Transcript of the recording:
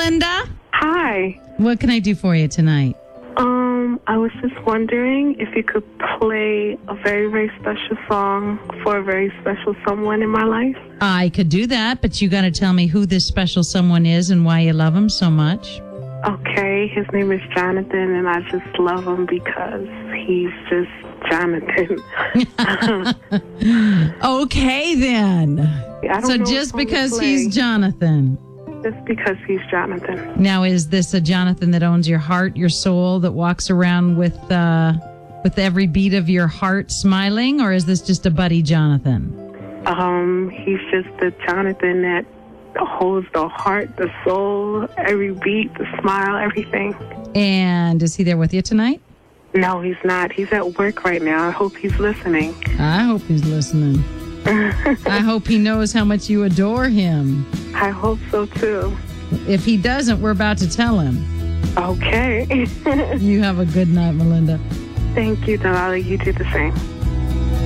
Melinda. Hi. What can I do for you tonight? I was just wondering if you could play a very, very special song for a very special someone in my life. I could do that, but you got to tell me who this special someone is and why you love him so much. Okay, his name is Jonathan, and I just love him because he's just Jonathan. Okay, then. I don't So know just what song to because play. he's Jonathan. Just because he's Jonathan. Now, is this a Jonathan that owns your heart, your soul, that walks around with every beat of your heart smiling, or is this just a buddy Jonathan? He's just the Jonathan that holds the heart, the soul, every beat, the smile, everything. And is he there with you tonight? No, he's not. He's at work right now. I hope he's listening. I hope he's listening. I hope he knows how much you adore him. I hope so, too. If he doesn't, we're about to tell him. Okay. You have a good night, Melinda. Thank you, Delali. You do the same.